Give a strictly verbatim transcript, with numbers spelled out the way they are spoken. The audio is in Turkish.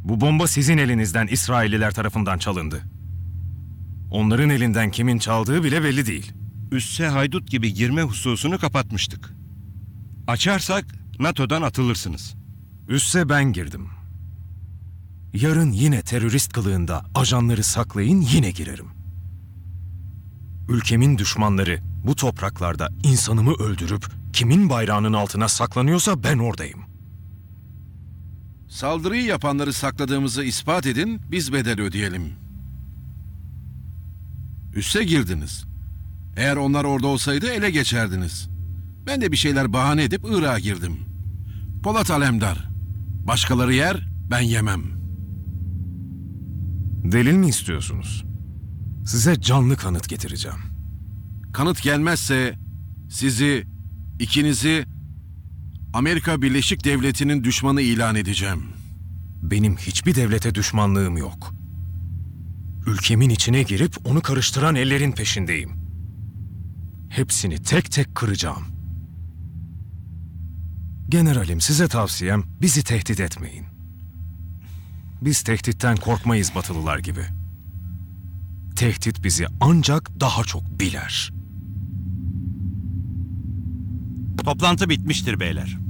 Bu bomba sizin elinizden İsrailliler tarafından çalındı. Onların elinden kimin çaldığı bile belli değil. Üsse haydut gibi girme hususunu kapatmıştık. Açarsak NATO'dan atılırsınız. Üsse ben girdim. Yarın yine terörist kılığında ajanları saklayın, yine girerim. Ülkemin düşmanları bu topraklarda insanımı öldürüp kimin bayrağının altına saklanıyorsa ben oradayım. Saldırıyı yapanları sakladığımızı ispat edin, biz bedel ödeyelim. Üsse girdiniz. Eğer onlar orada olsaydı ele geçerdiniz. Ben de bir şeyler bahane edip Irak'a girdim. Polat alemdar. Başkaları yer, ben yemem. Delil mi istiyorsunuz? Size canlı kanıt getireceğim. Kanıt gelmezse sizi, ikinizi Amerika Birleşik Devletleri'nin düşmanı ilan edeceğim. Benim hiçbir devlete düşmanlığım yok. Ülkemin içine girip onu karıştıran ellerin peşindeyim. Hepsini tek tek kıracağım. Generalim, size tavsiyem bizi tehdit etmeyin. Biz tehditten korkmayız Batılılar gibi. Tehdit bizi ancak daha çok biler. Toplantı bitmiştir beyler.